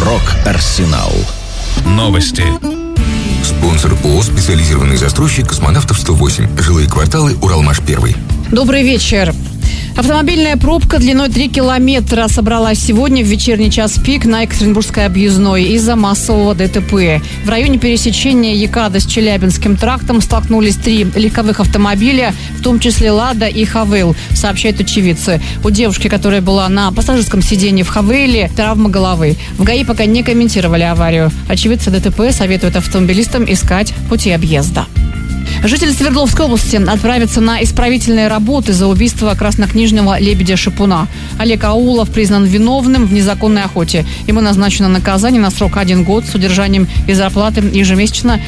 Рок-Арсенал. Новости. Спонсор ООО «Специализированный застройщик Космонавтов 108. Жилые кварталы. Уралмаш-1». Добрый вечер. Автомобильная пробка длиной 3 километра собралась сегодня в вечерний час пик на Екатеринбургской объездной из-за массового ДТП. В районе пересечения ЕКАДа с Челябинским трактом столкнулись 3 легковых автомобиля, в том числе «Лада» и «Хавейл», сообщают очевидцы. У девушки, которая была на пассажирском сиденье в «Хавейле», травма головы. В ГАИ пока не комментировали аварию. Очевидцы ДТП советуют автомобилистам искать пути объезда. Жители Свердловской области отправятся на исправительные работы за убийство краснокнижного лебедя-шипуна. Олег Аулов признан виновным в незаконной охоте. Ему назначено наказание на срок 1 год с удержанием и зарплаты ежемесячно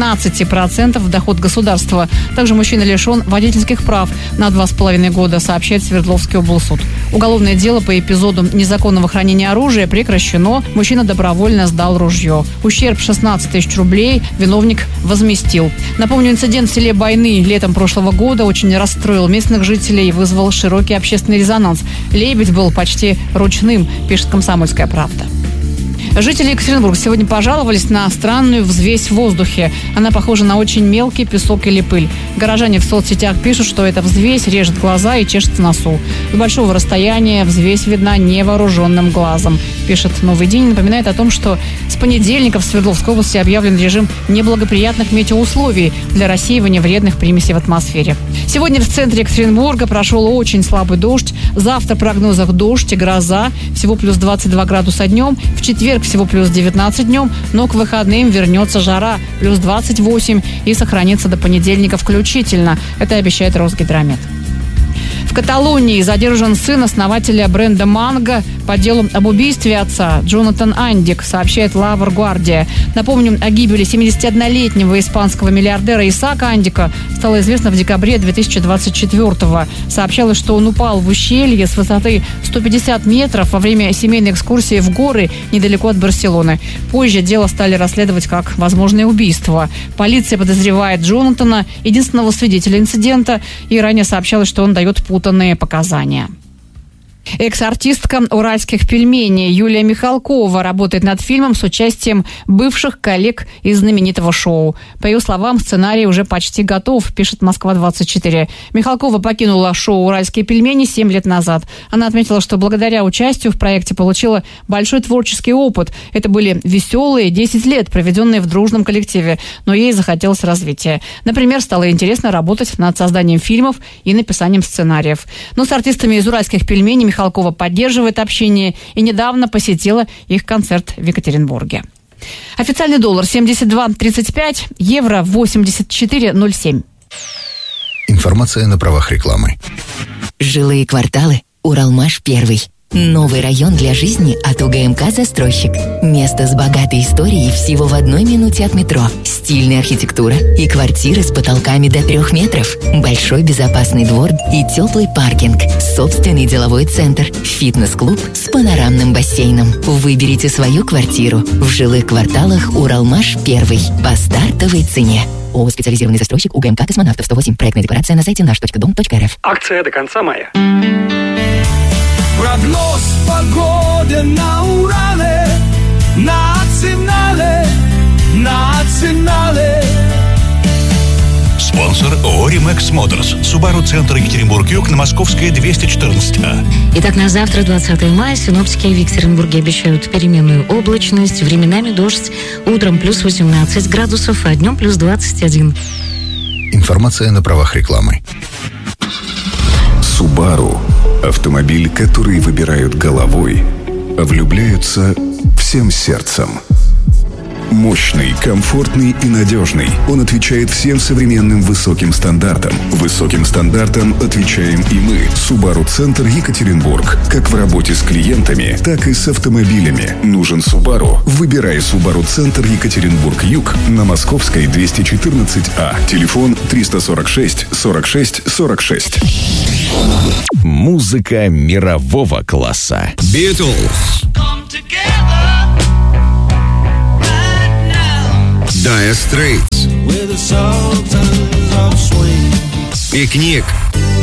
15% в доход государства. Также мужчина лишен водительских прав на 2,5 года, сообщает Свердловский облсуд. Уголовное дело по эпизоду незаконного хранения оружия прекращено. Мужчина добровольно сдал ружье. Ущерб 16 тысяч рублей виновник возместил. Напомню, инцидент в селе Байны летом прошлого года очень расстроил местных жителей и вызвал широкий общественный резонанс. Лебедь был почти ручным, пишет «Комсомольская правда». Жители Екатеринбурга сегодня пожаловались на странную взвесь в воздухе. Она похожа на очень мелкий песок или пыль. Горожане в соцсетях пишут, что эта взвесь режет глаза и чешет носу. С большого расстояния взвесь видна невооруженным глазом, пишет «Новый день». Напоминает о том, что с понедельника в Свердловской области объявлен режим неблагоприятных метеоусловий для рассеивания вредных примесей в атмосфере. Сегодня в центре Екатеринбурга прошел очень слабый дождь. Завтра в прогнозах дождь и гроза. Всего плюс 22 градуса днем. В четверг всего плюс 19 днем, но к выходным вернется жара, плюс 28, и сохранится до понедельника включительно. Это обещает Росгидромет. В Каталонии задержан сын основателя бренда «Манго» по делу об убийстве отца. Джонатан Андик, сообщает «Ла Вангуардия». Напомним, о гибели 71-летнего испанского миллиардера Исаака Андика стало известно в декабре 2024-го. Сообщалось, что он упал в ущелье с высоты 150 метров во время семейной экскурсии в горы недалеко от Барселоны. Позже дело стали расследовать как возможное убийство. Полиция подозревает Джонатана, единственного свидетеля инцидента, и ранее сообщалось, что он дает путанные показания. Экс-артистка «Уральских пельменей» Юлия Михалкова работает над фильмом с участием бывших коллег из знаменитого шоу. По ее словам, сценарий уже почти готов, пишет «Москва-24». Михалкова покинула шоу «Уральские пельмени» 7 лет назад. Она отметила, что благодаря участию в проекте получила большой творческий опыт. Это были веселые 10 лет, проведенные в дружном коллективе, но ей захотелось развития. Например, стало интересно работать над созданием фильмов и написанием сценариев. Но с артистами из «Уральских пельменей» Михалкова поддерживает общение и недавно посетила их концерт в Екатеринбурге. Официальный доллар 72.35, евро 84.07. Информация на правах рекламы. Жилые кварталы. Уралмаш-1. Новый район для жизни от УГМК «Застройщик». Место с богатой историей всего в 1 минуте от метро. Стильная архитектура и квартиры с потолками до 3 метров. Большой безопасный двор и теплый паркинг. Собственный деловой центр. Фитнес-клуб с панорамным бассейном. Выберите свою квартиру в жилых кварталах Уралмаш-1 по стартовой цене. ООО «Специализированный застройщик» УГМК «Космонавтов 108». Проектная декларация на сайте наш.дом.рф. Акция до конца мая. Прогноз погоды на Урале, национале. Спонсор ООО «Римэкс Моторс». Subaru Центр Екатеринбург-Юг на Московской 214А. Итак, на завтра, 20 мая, синоптики в Екатеринбурге обещают переменную облачность, временами дождь, утром плюс 18 градусов, а днем плюс 21. Информация на правах рекламы. Subaru – автомобиль, который выбирают головой, а влюбляются всем сердцем. Мощный, комфортный и надежный. Он отвечает всем современным высоким стандартам. Высоким стандартам отвечаем и мы. Subaru Центр Екатеринбург. Как в работе с клиентами, так и с автомобилями. Нужен Subaru? Выбирай Subaru Центр Екатеринбург-Юг на Московской 214А. Телефон 346 46 46. Музыка мирового класса. Beatles. Dire Straits. Пикник.